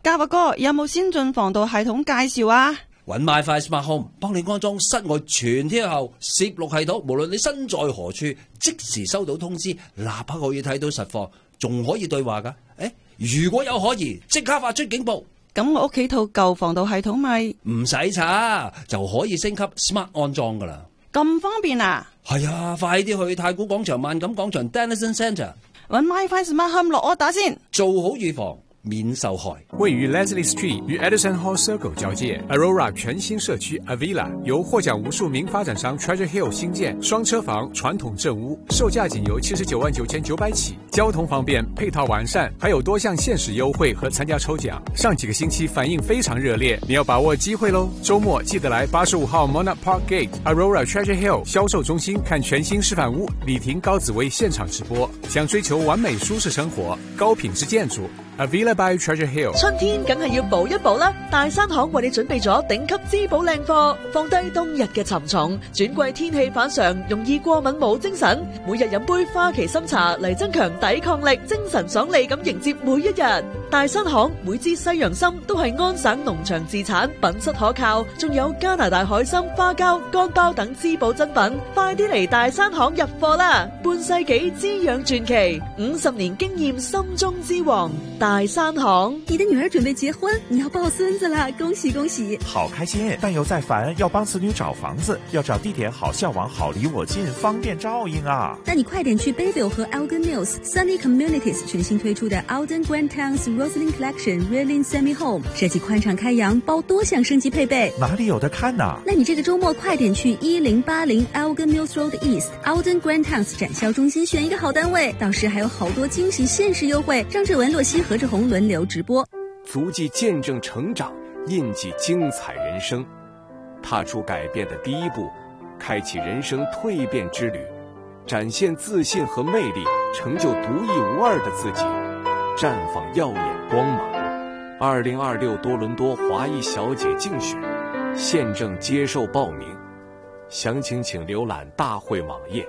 家華哥有冇先進防盜系統介紹啊？ 搵 MiFi Smart Home 幫你安裝室外全天候攝錄系統，無論你身在何處，即時收到通知，立刻可以睇到實況，仲可以對話㗎。如果有可疑，即刻發出警報。 咁我屋企套舊防盜系統咪唔使查，就可以升級 Smart 安裝㗎啦。 咁方便啊？ 係啊，快啲去太古廣場、萬錦廣場 Dennison Centre 搵 MiFi Smart Home 落柯打先， 做好預防，免受害。 位于 Leslie Street 与 Edison Hall Circle 交界 ，Aurora 全新社区 Avila 由获奖无数名发展商 Treasure Hill 新建双车房传统正屋，售价仅由799900起，交通方便，配套完善，还有多项限时优惠和参加抽奖。上几个星期反应非常热烈，你要把握机会喽！周末记得来85号 Monarch Park Gate Aurora Treasure Hill 销售中心看全新示范屋，李婷、高紫薇现场直播。想追求完美舒适生活、高品质建筑 ，Avila by Treasure Hill。 春天梗係要補一補啦！大山行為你準備咗頂級滋補靚貨，放低冬日嘅沉重，轉季天氣反常，容易過敏冇精神。每日飲杯花旗參茶嚟增強抵抗力，精神爽利咁迎接每一日。大山行每支西洋參都係安省農場自產，品質可靠，仲有加拿大海參、花膠、乾包等滋補珍品。快啲嚟大山行入貨啦！半世紀滋養傳奇，50年經驗心中之王，大山行。 你的女兒準備結婚，你要抱孫子啦，恭喜恭喜！ 好開心，但又在煩，要幫子女找房子，要找地點好向往，好離我近，方便照應啊！ 那你快點去 Bayville 和 Elgin Mills Sunny Communities 全新推出的 Alden Grand Towns Roslyn Collection Reeling Semi Home， 設計寬敞開陽，包多項升級配備。 哪裡有得看啊？ 那你這個週末快點去1080 Elgin Mills Road East Alden Grand Towns 展銷中心選一個好單位，到時還有好多驚喜限時優惠。張志文、洛西、何志宏輪流直播。 足跡見證成長，印記精彩人生，踏出改變的第一步，開啟人生蛻變之旅，展現自信和魅力，成就獨一無二的自己，綻放耀眼光芒。2026多倫多華裔小姐競選現正接受報名，詳情請瀏覽大會網頁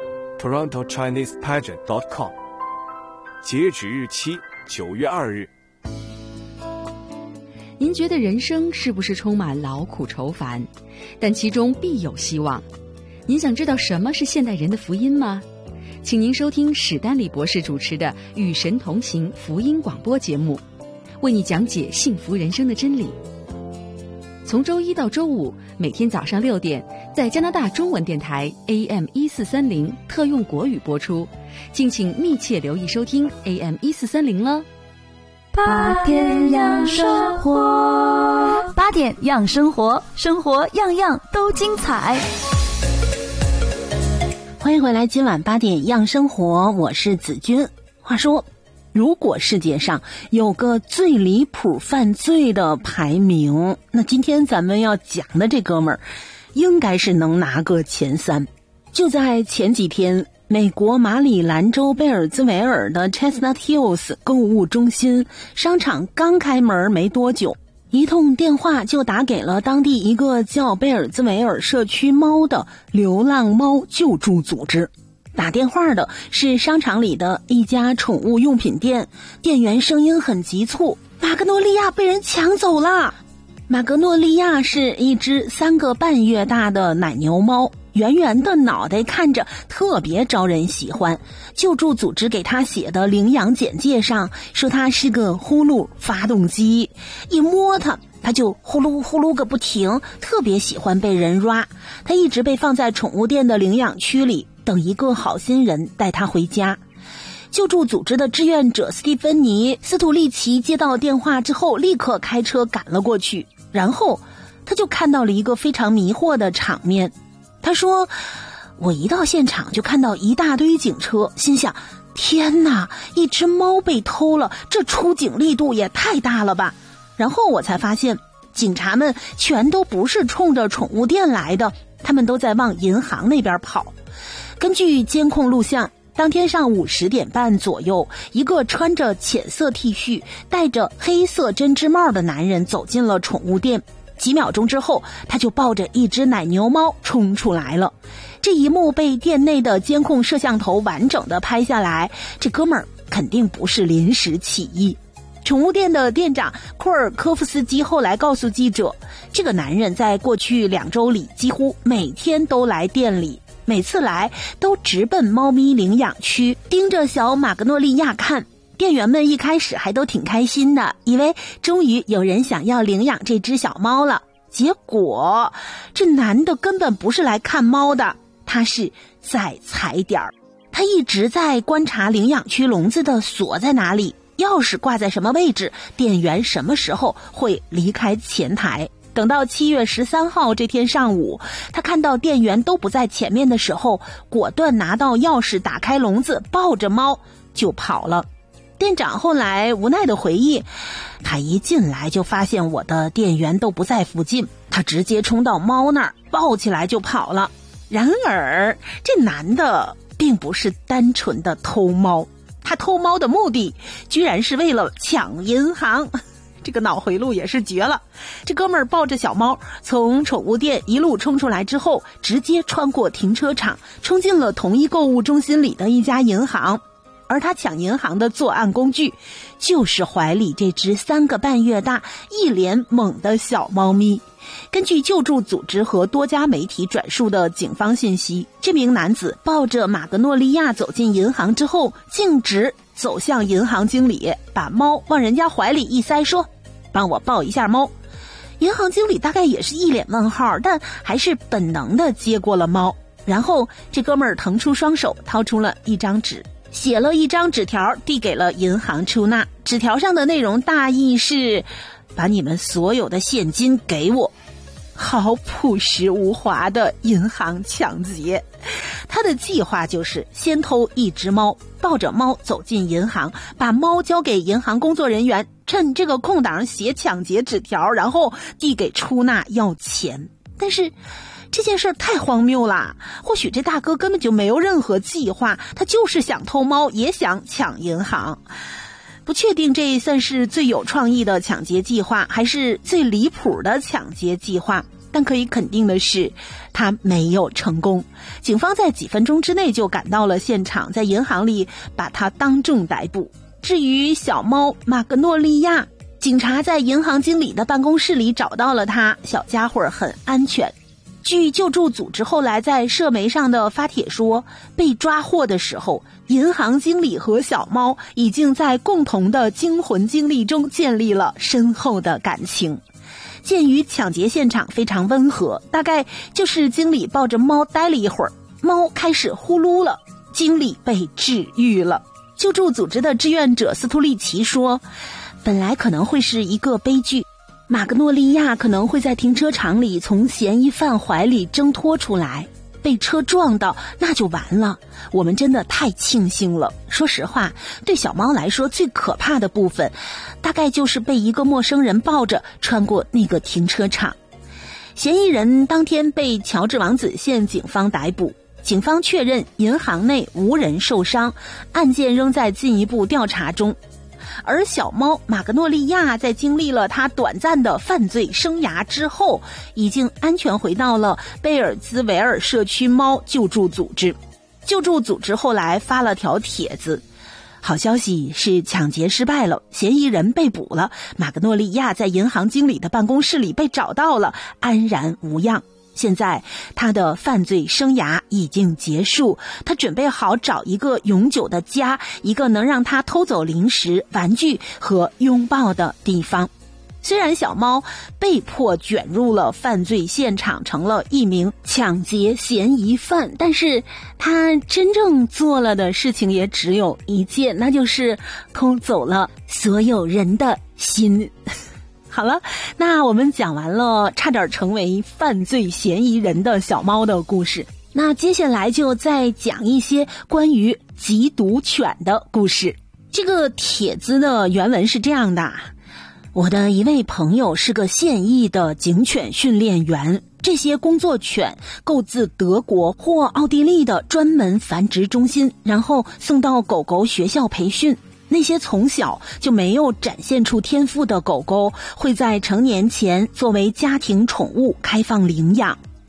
TorontoChinesePageant.com， 截止日期9月2日。 您覺得人生是不是充滿勞苦愁煩？但其中必有希望。您想知道什麼是現代人的福音嗎？請您收聽史丹利博士主持的《與神同行》福音廣播節目，為你講解幸福人生的真理。從周一到周五，每天早上6點，在加拿大中文電台 AM1430特用國語播出，敬請密切留意收聽 AM1430了。 8點養生活，8點養生活，生活樣樣都精彩。 歡迎回來，今晚8點養生活，我是子君。話說，如果世界上有個最離譜犯罪的排名，那今天咱們要講的這哥們兒應該是能拿個前3。就在前幾天，美國馬里蘭州貝爾茲維爾的 Chestnut Hills 購物中心商場剛開門沒多久，一通電話就打給了當地一個叫貝爾茲維爾社區貓的流浪貓救助組織。打電話的是商場裡的一家寵物用品店，店員聲音很急促：馬格諾利亞被人搶走了。馬格諾利亞是一隻3個半月大的奶牛貓，圓圓的腦袋看着特別招人喜歡。救助組織給他寫的領養簡介上說他是個呼嚕發動機，一摸他就呼嚕呼嚕個不停，特別喜歡被人抓。他一直被放在寵物店的領養區裡，等一個好心人帶他回家。救助組織的志願者斯蒂芬妮·斯圖利奇接到電話之後，立刻開車趕了過去。然後他就看到了一個非常迷惑的場面。他說，我一到現場就看到一大堆警車，心想，天哪，一隻貓被偷了，這出警力度也太大了吧。然後我才發現，警察們全都不是衝着寵物店來的，他們都在往銀行那邊跑。根據監控錄像，當天上午10點半左右，一個穿着淺色 T 恤、戴着黑色針織帽的男人走進了寵物店。幾秒鐘之後，他就抱着一隻奶牛貓衝出來了。這一幕被店內的監控攝像頭完整的拍下來，這哥們兒肯定不是臨時起意。 宠物店的店长库尔科夫斯基后来告诉记者，这个男人在过去2周里几乎每天都来店里，每次来都直奔猫咪领养区，盯着小马格诺利亚看。店员们一开始还都挺开心的，以为终于有人想要领养这只小猫了。结果这男的根本不是来看猫的，他是在踩点儿。他一直在观察领养区笼子的锁在哪里，钥匙挂在什么位置，店员什么时候会离开前台。等到7月13号这天上午，他看到店员都不在前面的时候，果断拿到钥匙打开笼子，抱着猫就跑了。店长后来无奈地回忆，他一进来就发现我的店员都不在附近，他直接冲到猫那儿抱起来就跑了。然而这男的并不是单纯的偷猫，他偷猫的目的居然是为了抢银行。这个脑回路也是绝了。这哥们儿抱着小猫从宠物店一路冲出来之后，直接穿过停车场，冲进了同一购物中心里的一家银行。而他抢银行的作案工具就是怀里这只3个半月大一脸懵的小猫咪。根据救助组织和多家媒体转述的警方信息，这名男子抱着马格诺利亚走进银行之后，径直走向银行经理，把猫往人家怀里一塞，说帮我抱一下猫。银行经理大概也是一脸问号，但还是本能地接过了猫。然后这哥们儿腾出双手，掏出了一张纸，写了一张纸条递给了银行出纳。纸条上的内容大意是，把你们所有的现金给我。好朴实无华的银行抢劫。他的计划就是先偷一只猫，抱着猫走进银行，把猫交给银行工作人员，趁这个空档写抢劫纸条，然后递给出纳要钱。但是这件事太荒谬了，或许这大哥根本就没有任何计划，他就是想偷猫也想抢银行。不确定这算是最有创意的抢劫计划，还是最离谱的抢劫计划，但可以肯定的是，他没有成功。警方在几分钟之内就赶到了现场，在银行里把他当众逮捕。至于小猫马格诺利亚，警察在银行经理的办公室里找到了他，小家伙很安全。据救助组织后来在社媒上的发帖说，被抓获的时候，银行经理和小猫已经在共同的惊魂经历中建立了深厚的感情。鉴于抢劫现场非常温和，大概就是经理抱着猫待了一会儿，猫开始呼噜了，经理被治愈了。救助组织的志愿者斯图利奇说，本来可能会是一个悲剧，马格诺利亚可能会在停车场里从嫌疑犯怀里挣脱出来，被车撞到那就完了。我们真的太庆幸了。说实话，对小猫来说最可怕的部分大概就是被一个陌生人抱着穿过那个停车场。嫌疑人当天被乔治王子县警方逮捕，警方确认银行内无人受伤，案件仍在进一步调查中。而小猫马格诺利亚在经历了他短暂的犯罪生涯之后，已经安全回到了贝尔兹维尔社区猫救助组织。救助组织后来发了条帖子，好消息是抢劫失败了，嫌疑人被捕了，马格诺利亚在银行经理的办公室里被找到了，安然无恙。现在他的犯罪生涯已经结束，他准备好找一个永久的家，一个能让他偷走零食、玩具和拥抱的地方。虽然小猫被迫卷入了犯罪现场，成了一名抢劫嫌疑犯，但是他真正做了的事情也只有一件，那就是偷走了所有人的心。好了，那我们讲完了差点成为犯罪嫌疑人的小猫的故事，那接下来就再讲一些关于缉毒犬的故事。这个帖子的原文是这样的：我的一位朋友是个现役的警犬训练员，这些工作犬购自德国或奥地利的专门繁殖中心，然后送到狗狗学校培训。那些从小就没有展现出天赋的狗狗会在成年前作为家庭宠物开放领养。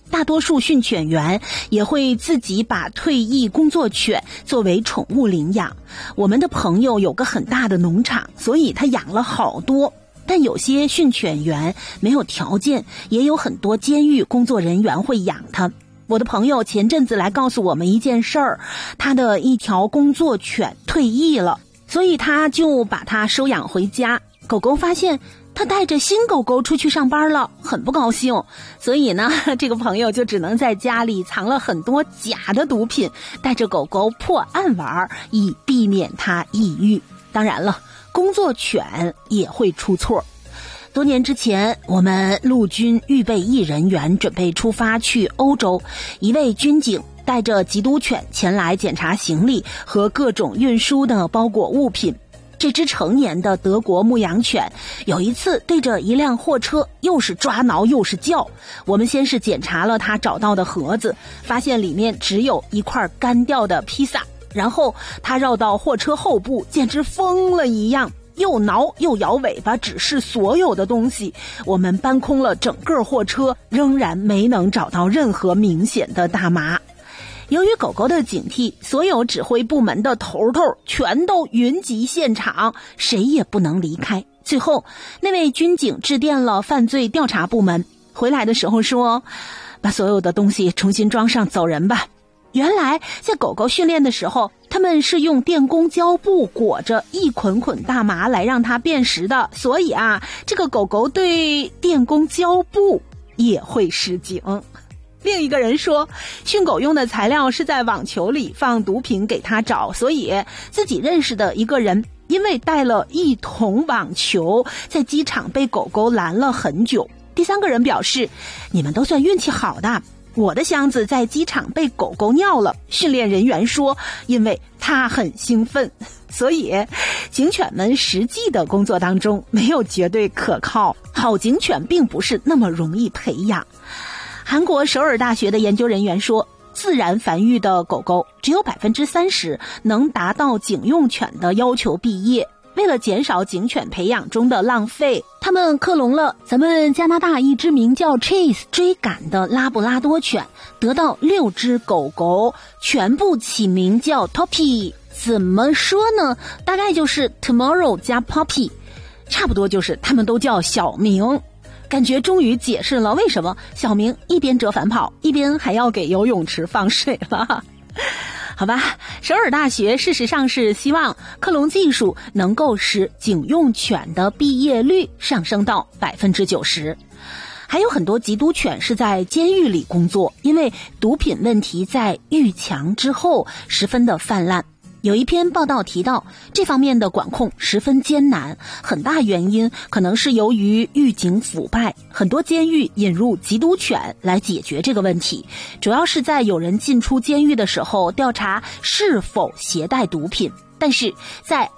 大多数训犬员也会自己把退役工作犬作为宠物领养。我们的朋友有个很大的农场，所以他养了好多。但有些训犬员没有条件，也有很多监狱工作人员会养它。我的朋友前阵子来告诉我们一件事儿，他的一条工作犬退役了，所以他就把它收养回家。狗狗发现他带着新狗狗出去上班了，很不高兴，所以呢，这个朋友就只能在家里藏了很多假的毒品，带着狗狗破案玩，以避免它抑郁。当然了，工作犬也会出错。多年之前，我们陆军预备役人员准备出发去欧洲，一位军警带着缉毒犬前来检查行李和各种运输的包裹物品。这只成年的德国牧羊犬有一次对着一辆货车又是抓挠又是叫。我们先是检查了它找到的盒子，发现里面只有一块干掉的披萨，然后它绕到货车后部，简直疯了一样，又挠又摇尾巴，指示所有的东西。我们搬空了整个货车，仍然没能找到任何明显的大麻。由于狗狗的警惕，所有指挥部门的头全都云集现场，谁也不能离开。最后，那位军警致电了犯罪调查部门，回来的时候说，把所有的东西重新装上，走人吧。原来在狗狗训练的时候，他们是用电工胶布裹着一捆捆大麻来让它辨识的，所以这个狗狗对电工胶布也会示警。另一个人说，训狗用的材料是在网球里放毒品给他找，所以自己认识的一个人因为带了1桶网球，在机场被狗狗拦了很久。第三个人表示，你们都算运气好的，我的箱子在机场被狗狗尿了。训练人员说，因为他很兴奋。所以警犬们实际的工作当中没有绝对可靠，好警犬并不是那么容易培养。韩国首尔大学的研究人员说，自然繁育的狗狗只有 30% 能达到警用犬的要求毕业。为了减少警犬培养中的浪费，他们克隆了咱们加拿大一只名叫 Chase 追赶的拉布拉多犬，得到6只狗狗，全部起名叫 Toppy。 怎么说呢，大概就是 Tomorrow 加 Poppy， 差不多就是他们都叫小明。感觉终于解释了为什么小明一边折返跑，一边还要给游泳池放水了。好吧，首尔大学事实上是希望克隆技术能够使警用犬的毕业率上升到 90%。还有很多缉毒犬是在监狱里工作，因为毒品问题在狱墙之后十分的泛滥。有一篇报道提到，这方面的管控十分艰难，很大原因可能是由于狱警腐败，很多监狱引入缉毒犬来解决这个问题，主要是在有人进出监狱的时候调查是否携带毒品。但是在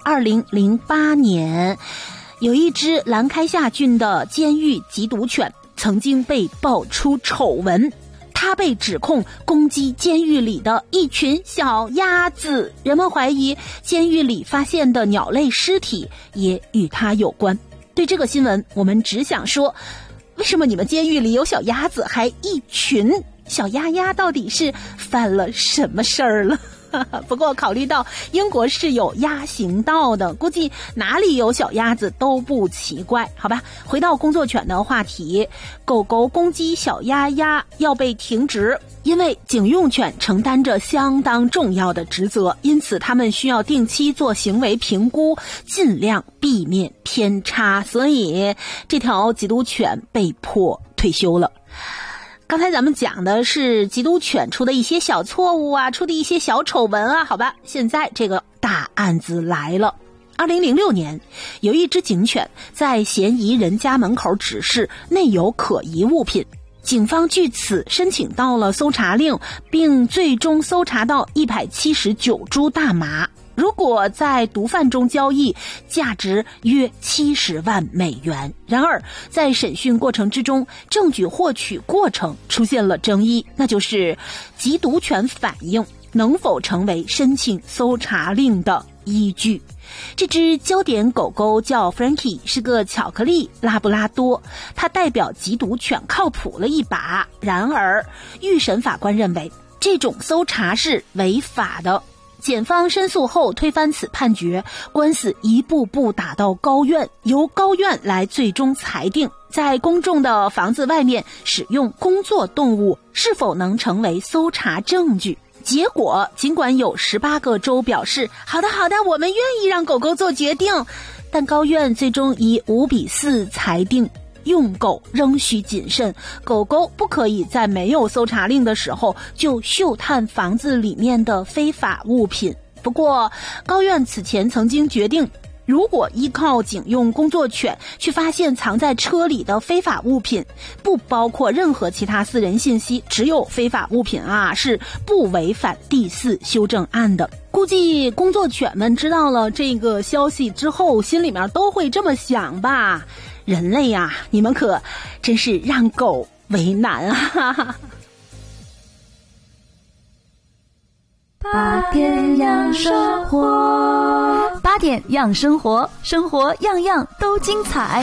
2008年，有一只兰开夏郡的监狱缉毒犬曾经被爆出丑闻，他被指控攻击监狱里的一群小鸭子，人们怀疑监狱里发现的鸟类尸体也与他有关。对这个新闻，我们只想说，为什么你们监狱里有小鸭子，还一群小鸭鸭，到底是犯了什么事儿了？不过考虑到英国是有鸭行道的，估计哪里有小鸭子都不奇怪。好吧，回到工作犬的话题，狗狗攻击小鸭鸭要被停职，因为警用犬承担着相当重要的职责，因此他们需要定期做行为评估，尽量避免偏差，所以这条缉毒犬被迫退休了。刚才咱们讲的是缉毒犬出的一些小错误出的一些小丑闻好吧，现在这个大案子来了。2006年，有一只警犬在嫌疑人家门口指示内有可疑物品，警方据此申请到了搜查令，并最终搜查到179株大麻，如果在毒贩中交易，价值约70万美元。然而在审讯过程之中，证据获取过程出现了争议，那就是缉毒犬反应能否成为申请搜查令的依据。这只焦点狗狗叫 Frankie， 是个巧克力拉布拉多，它代表缉毒犬靠谱了一把。然而，预审法官认为这种搜查是违法的。检方申诉后推翻此判决，官司一步步打到高院，由高院来最终裁定，在公众的房子外面使用工作动物是否能成为搜查证据。结果尽管有18个州表示好的，我们愿意让狗狗做决定，但高院最终以5-4裁定用狗仍需谨慎，狗狗不可以在没有搜查令的时候就嗅探房子里面的非法物品。不过高院此前曾经决定，如果依靠警用工作犬去发现藏在车里的非法物品，不包括任何其他私人信息，只有非法物品是不违反第4修正案的。估计工作犬们知道了这个消息之后，心里面都会这么想吧。人类啊，你们可真是让狗为难啊。 8点养生活，8点养生活，生活样样都精彩。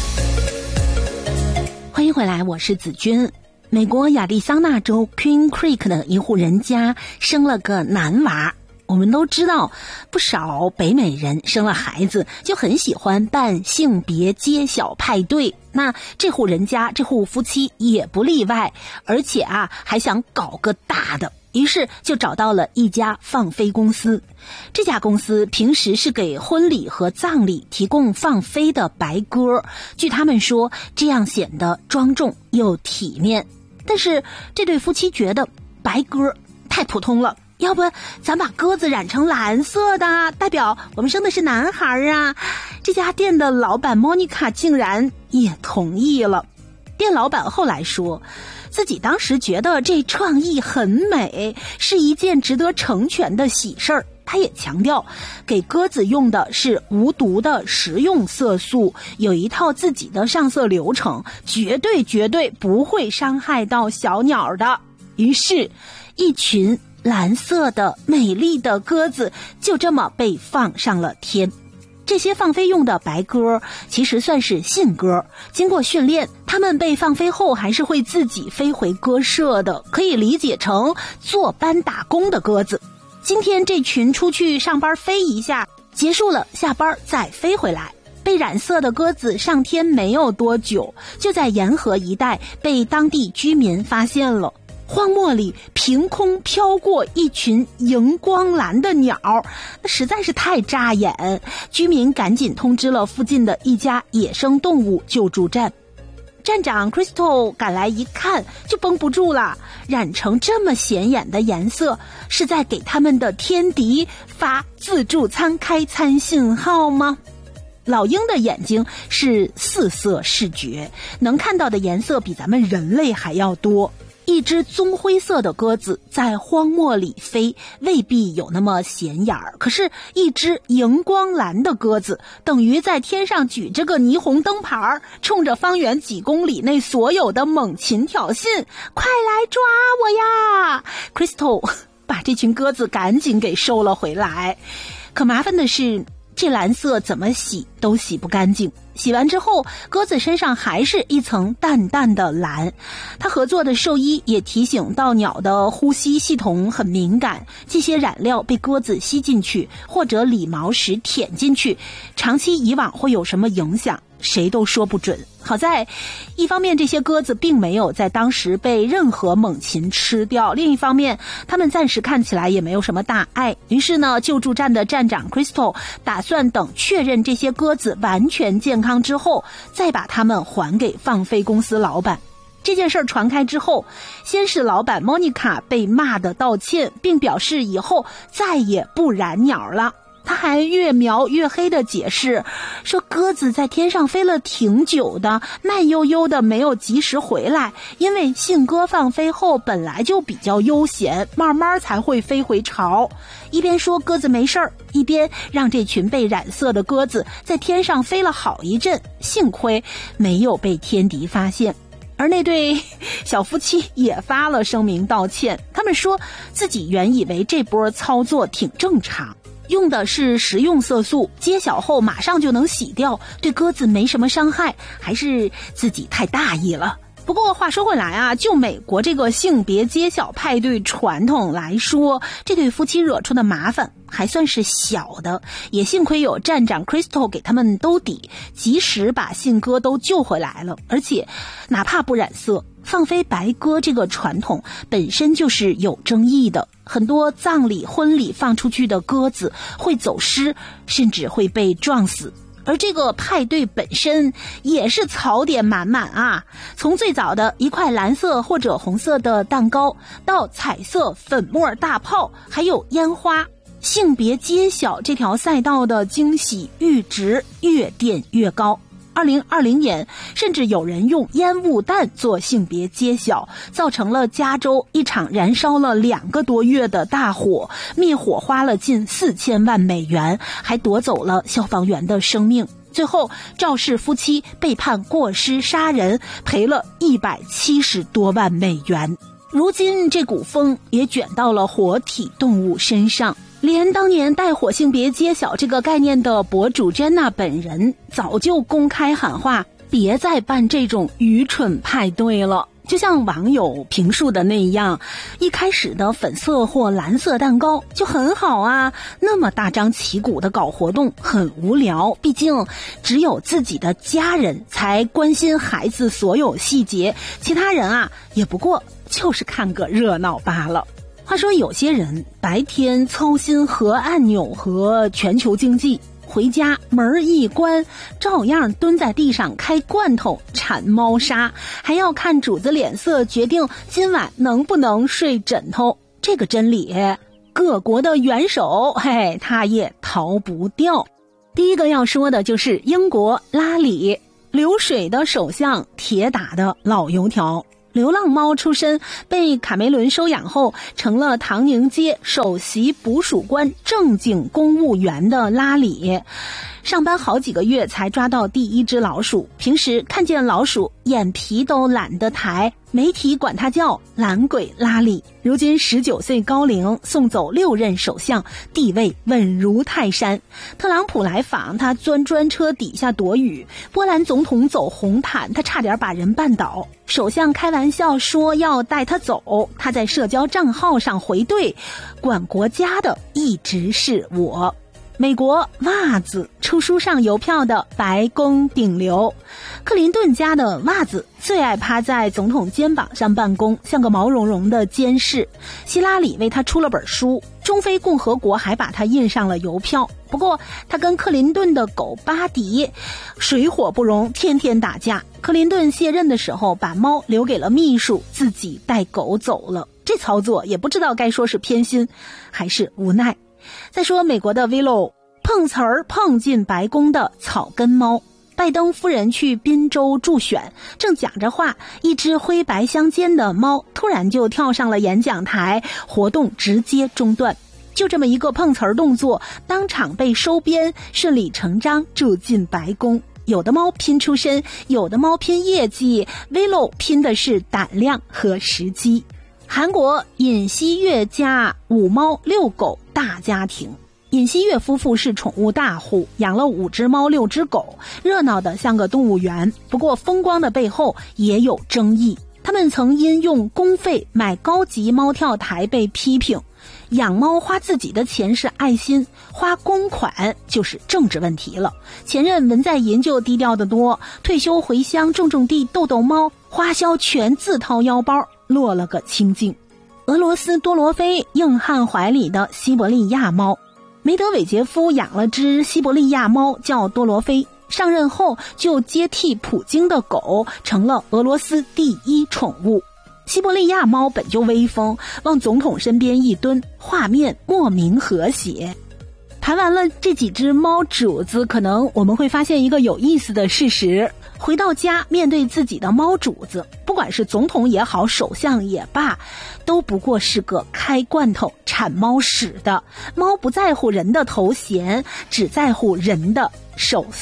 欢迎回来，我是子君。美国亚利桑那州 Queen Creek 的一户人家生了个男娃。我们都知道，不少北美人生了孩子就很喜欢办性别揭晓派对，那这户人家这户夫妻也不例外，而且还想搞个大的，于是就找到了一家放飞公司。这家公司平时是给婚礼和葬礼提供放飞的白鸽，据他们说，这样显得庄重又体面。但是这对夫妻觉得白鸽太普通了，要不咱把鸽子染成蓝色的，代表我们生的是男孩啊。这家店的老板莫妮卡竟然也同意了。店老板后来说，自己当时觉得这创意很美，是一件值得成全的喜事儿。他也强调，给鸽子用的是无毒的食用色素，有一套自己的上色流程，绝对不会伤害到小鸟的。于是一群蓝色的美丽的鸽子就这么被放上了天。这些放飞用的白鸽其实算是信鸽，经过训练，它们被放飞后还是会自己飞回鸽舍的，可以理解成坐班打工的鸽子。今天这群出去上班飞一下，结束了下班再飞回来。被染色的鸽子上天没有多久，就在沿河一带被当地居民发现了。荒漠里凭空飘过一群荧光蓝的鸟，那实在是太扎眼。居民赶紧通知了附近的一家野生动物救助站。站长 Crystal 赶来一看就绷不住了，染成这么显眼的颜色，是在给他们的天敌发自助餐开餐信号吗？老鹰的眼睛是4色视觉，能看到的颜色比咱们人类还要多。一只棕灰色的鸽子在荒漠里飞，未必有那么显眼儿，可是一只荧光蓝的鸽子等于在天上举着个霓虹灯牌，冲着方圆几公里内所有的猛禽挑衅，快来抓我呀！ Crystal 把这群鸽子赶紧给收了回来。可麻烦的是，这蓝色怎么洗都洗不干净，洗完之后鸽子身上还是一层淡淡的蓝。他合作的兽医也提醒到，鸟的呼吸系统很敏感，这些染料被鸽子吸进去或者理毛时舔进去，长期以往会有什么影响谁都说不准。好在一方面这些鸽子并没有在当时被任何猛禽吃掉，另一方面它们暂时看起来也没有什么大碍。于是呢，救助站的站长 Crystal 打算等确认这些鸽子完全健康之后，再把它们还给放飞公司老板。这件事传开之后，先是老板 Monica 被骂的道歉，并表示以后再也不染鸟了。他还越描越黑的解释说，鸽子在天上飞了挺久的，慢悠悠的没有及时回来，因为信鸽放飞后本来就比较悠闲，慢慢才会飞回巢。一边说鸽子没事儿，一边让这群被染色的鸽子在天上飞了好一阵，幸亏没有被天敌发现。而那对小夫妻也发了声明道歉，他们说自己原以为这波操作挺正常。 用的是食用色素，揭晓后马上就能洗掉，对鸽子没什么伤害，还是自己太大意了。不过话说回来啊，就美国这个性别揭晓派对传统来说，这对夫妻惹出的麻烦还算是小的，也幸亏有站长 Crystal 给他们兜底，及时把信鸽都救回来了。而且哪怕不染色，放飞白鸽这个传统本身就是有争议的，很多葬礼婚礼放出去的鸽子会走失，甚至会被撞死。而这个派对本身也是槽点满满啊，从最早的一块蓝色或者红色的蛋糕，到彩色粉末大炮，还有烟花，性别揭晓这条赛道的惊喜阈值越垫越高。2020年甚至有人用烟雾弹做性别揭晓，造成了加州一场燃烧了2个多月的大火，灭火花了近4000万美元，还夺走了消防员的生命。最后肇事夫妻被判过失杀人，赔了170多万美元。如今这股风也卷到了活体动物身上，连当年带火性别揭晓这个概念的博主 Jenna 本人早就公开喊话，别再办这种愚蠢派对了。就像网友评述的那样，一开始的粉色或蓝色蛋糕就很好啊，那么大张旗鼓的搞活动很无聊，毕竟只有自己的家人才关心孩子所有细节，其他人啊也不过就是看个热闹罢了。话说有些人白天操心核按钮和全球经济，回家门一关，照样蹲在地上开罐头铲猫砂，还要看主子脸色决定今晚能不能睡枕头。这个真理各国的元首他也逃不掉。第一个要说的就是英国拉里，流水的首相，铁打的老油条。流浪猫出身，被卡梅伦收养后成了唐宁街首席捕鼠官正经公务员的拉里，上班好几个月才抓到第1只老鼠，平时看见老鼠眼皮都懒得抬，媒体管他叫懒鬼拉里。如今19岁高龄，送走6任首相，地位稳如泰山。特朗普来访，他钻专车底下躲雨；波兰总统走红毯，他差点把人绊倒。首相开玩笑说要带他走，他在社交账号上回怼，管国家的一直是我。美国袜子出书上邮票的白宫顶流，克林顿家的袜子最爱趴在总统肩膀上办公，像个毛茸茸的监视。希拉里为他出了本书，中非共和国还把他印上了邮票。不过他跟克林顿的狗巴迪水火不容，天天打架。克林顿卸任的时候把猫留给了秘书，自己带狗走了。这操作也不知道该说是偏心还是无奈。再说美国的 Willow， 碰瓷儿碰进白宫的草根猫。拜登夫人去宾州助选，正讲着话，一只灰白相间的猫突然就跳上了演讲台，活动直接中断。就这么一个碰瓷儿动作，当场被收编，顺理成章住进白宫。有的猫拼出身，有的猫拼业绩， Willow 拼的是胆量和时机。韩国尹锡悦家5猫6狗大家庭，尹锡悦夫妇是宠物大户，养了5只猫6只狗，热闹的像个动物园。不过风光的背后也有争议，他们曾因用公费买高级猫跳台被批评。养猫花自己的钱是爱心，花公款就是政治问题了。前任文在寅就低调得多，退休回乡种地逗逗猫，花销全自掏腰包，落了个清净。俄罗斯多罗菲硬汉怀里的西伯利亚猫，梅德韦杰夫养了只西伯利亚猫叫多罗菲，上任后就接替普京的狗，成了俄罗斯第1宠物。西伯利亚猫本就威风，往总统身边一蹲，画面莫名和谐。谈完了这几只猫主子，可能我们会发现一个有意思的事实，回到家面对自己的猫主子，不管是总统也好，首相也罢，都不过是个开罐头铲猫屎的。猫不在乎人的头衔，只在乎人的手速。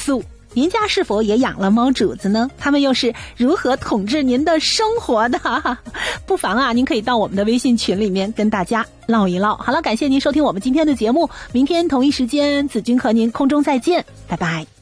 您家是否也养了猫主子呢？它们又是如何统治您的生活的？不妨啊，您可以到我们的微信群里面跟大家唠一唠。好了，感谢您收听我们今天的节目，明天同一时间子君和您空中再见，拜拜。